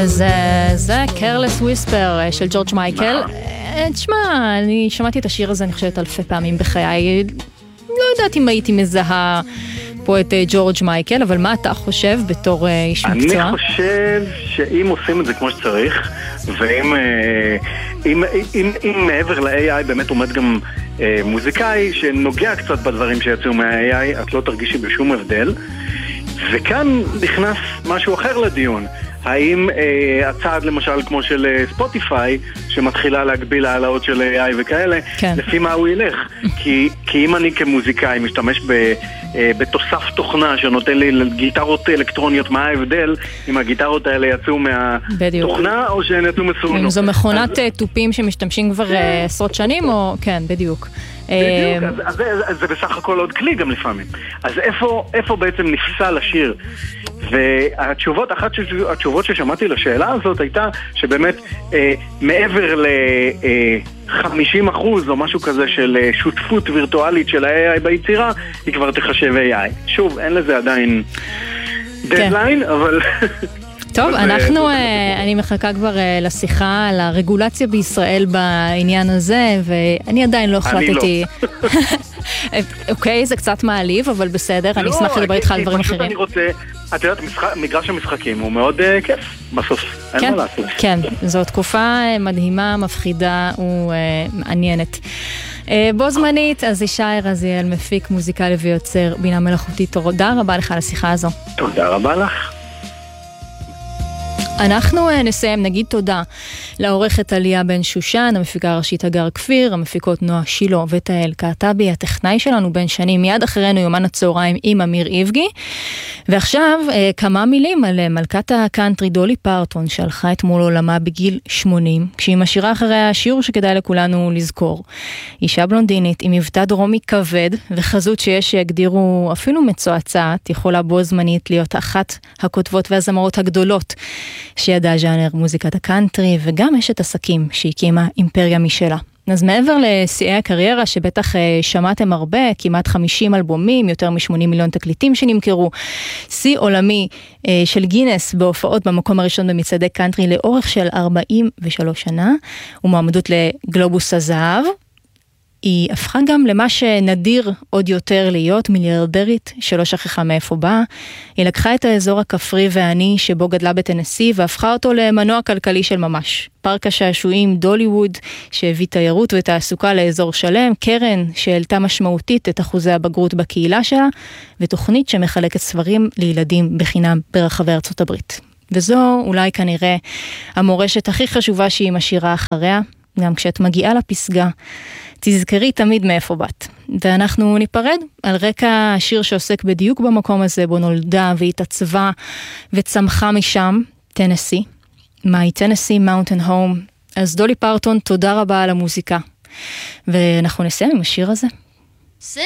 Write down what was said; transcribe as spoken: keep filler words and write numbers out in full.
אז זה Careless Whisper של ג'ורג' מייקל. תשמע, אני שמעתי את השיר הזה, אני חושבת, אלפי פעמים בחיי. לא יודעת אם הייתי מזהה פה את ג'ורג' מייקל, אבל מה אתה חושב בתור איש מקצוע? אני חושב שאם עושים את זה כמו שצריך, ואם אם, אם, אם מעבר ל-איי איי באמת עומד גם אה, מוזיקאי שנוגע קצת בדברים שיצאו מה-איי איי, את לא תרגישי בשום הבדל. וכאן נכנס משהו אחר לדיון. האם אה, הצעד למשל כמו של אה, ספוטיפיי, שמתחילה להגביל העלאות של איי איי וכאלה, כן. לפי מה הוא ילך? כי, כי אם אני כמוזיקאי משתמש ב, אה, בתוסף תוכנה שנותן לי גיטרות אלקטרוניות, מה ההבדל אם הגיטרות האלה יצאו מהתוכנה או שהן יצאו מסומנות? אם זו מכונת אז... טופים שמשתמשים כבר כן. עשרות שנים או... כן, בדיוק. בדיוק, אז, אז, אז, אז זה בסך הכל עוד כלי גם לפעמים. אז איפה, איפה בעצם נפסל השיר? והתשובות, אחת התשובות ששמעתי לשאלה הזאת הייתה שבאמת אה, מעבר ל-חמישים אחוז או משהו כזה של אה, שותפות וירטואלית של ה-איי איי ביצירה, היא כבר תחשב איי איי. שוב, אין לזה עדיין דדליין, אבל... טוב, אנחנו, אני מחכה כבר לשיחה על הרגולציה בישראל בעניין הזה, ואני עדיין לא החלטתי. אוקיי, זה קצת מעליב, אבל בסדר, אני אשמח לדבר איתך על דברים אחרים. אני רוצה, את יודעת, מגרש המשחקים הוא מאוד כיף, בסוף, אין מה לעשות. כן, זו תקופה מדהימה, מפחידה ומעניינת. בו זמנית, אז ישי רזיאל, מפיק מוזיקלי ויוצר בינה מלאכותית, תודה רבה לך על השיחה הזו. תודה רבה לך. אנחנו נסיים, נגיד תודה לעורכת עליה בן שושן, המפיקה הראשית אגר כפיר, המפיקות נועה שילו ותאל קעטבי, הטכנאי שלנו בן שנים, מיד אחרינו יומן הצהריים עם אמיר איבגי. ועכשיו כמה מילים על מלכת הקאנטרי דולי פרטון, שהלכה אתמול עולמה בגיל שמונים, כשהיא משאירה אחריה השיעור שכדאי לכולנו לזכור. אישה בלונדינית עם מבטא דרומי כבד וחזות שיש שיגדירו אפילו מצועצעת, יכולה בו זמנית להיות אחת הכותבות והזמרות הגדולות שידעה ז'אנר מוזיקת הקאנטרי, וגם אשת עסקים שהקימה אימפריה משלה. אז מעבר לשיאי הקריירה שבטח שמעתם הרבה, כמעט חמישים אלבומים, יותר מ-שמונים מיליון תקליטים שנמכרו, שיא עולמי של גינס בהופעות במקום הראשון במצעדי קאנטרי לאורך של ארבעים ושלוש שנה, ומועמדות לגלובוס הזהב. היא הפכה גם למה שנדיר עוד יותר להיות מיליארדרית שלא שכחה מאיפה באה. היא לקחה את האזור הכפרי והעני שבו גדלה בטנסי והפכה אותו למנוע כלכלי של ממש. פארק השעשועים דוליווד שהביא תיירות ותעסוקה לאזור שלם, קרן שהעלתה משמעותית את אחוזי הבגרות בקהילה שלה, ותוכנית שמחלקת ספרים לילדים בחינם ברחבי ארצות הברית. וזו אולי כנראה המורשת הכי חשובה שהיא משאירה אחריה, גם כשאת מגיעה לפסגה. תזכרי תמיד מאיפה באת. ואנחנו ניפרד על רקע השיר שעוסק בדיוק במקום הזה, בו נולדה והתעצבה וצמחה משם, טנסי. My Tennessee Mountain Home. אז דולי פרטון, תודה רבה על המוזיקה. ואנחנו נסיים עם השיר הזה.